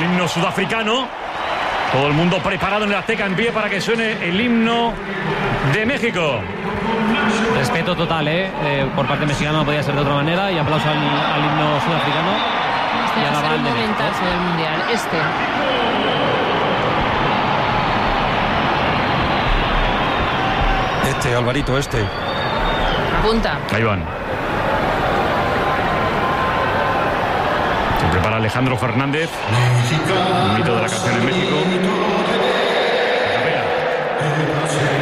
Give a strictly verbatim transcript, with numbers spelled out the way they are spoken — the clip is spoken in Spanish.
el himno sudafricano. Todo el mundo preparado en el Azteca en pie para que suene el himno de México. Respeto total, ¿eh? eh por parte mexicana no podía ser de otra manera. Y aplauso al, al himno sudafricano. Este y va a ser el un momentazo del Mundial. Este. Este, Alvarito, este. Apunta. Ahí van. Se prepara Alejandro Fernández. Un mito de la canción en México. La capela.